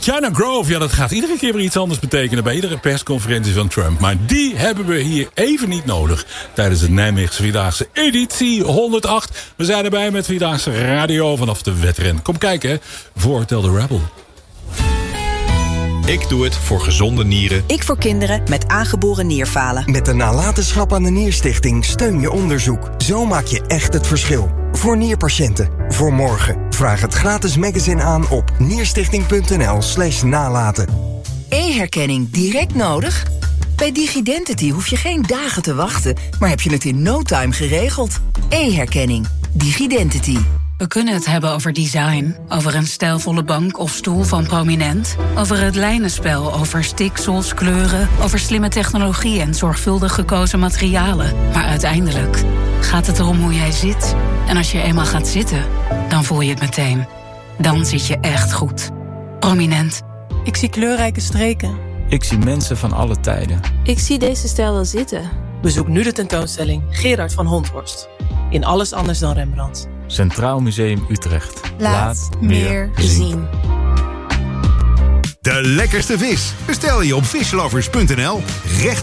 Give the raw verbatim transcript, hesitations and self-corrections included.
China Grove, ja, dat gaat iedere keer weer iets anders betekenen bij iedere persconferentie van Trump. Maar die hebben we hier even niet nodig tijdens het Nijmeegse Vierdaagse editie honderdacht. We zijn erbij met Vierdaagse Radio vanaf de wedren. Kom kijken, hè, voor Tell the Rebel. Ik doe het voor gezonde nieren. Ik voor kinderen met aangeboren nierfalen. Met de nalatenschap aan de Nierstichting steun je onderzoek. Zo maak je echt het verschil. Voor nierpatiënten. Voor morgen. Vraag het gratis magazine aan op nierstichting.nl slash nalaten. E-herkenning direct nodig? Bij Digidentity hoef je geen dagen te wachten, maar heb je het in no time geregeld. E-herkenning. Digidentity. We kunnen het hebben over design, over een stijlvolle bank of stoel van Prominent, over het lijnenspel, over stiksels, kleuren, over slimme technologie en zorgvuldig gekozen materialen. Maar uiteindelijk gaat het erom hoe jij zit. En als je eenmaal gaat zitten, dan voel je het meteen. Dan zit je echt goed. Prominent. Ik zie kleurrijke streken. Ik zie mensen van alle tijden. Ik zie deze stijl wel zitten. Bezoek nu de tentoonstelling Gerard van Honthorst. In Alles anders dan Rembrandt. Centraal Museum Utrecht. Laat, Laat meer zien. zien. De lekkerste vis bestel je op vislovers punt n l. Recht